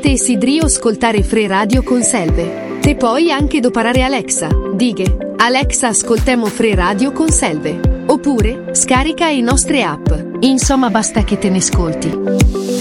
te sidrio ascoltare Free Radio con Selve. Te puoi anche doparare Alexa, dighe, Alexa ascoltemo Free Radio con Selve. Oppure, scarica le nostre app. Insomma basta che te ne ascolti.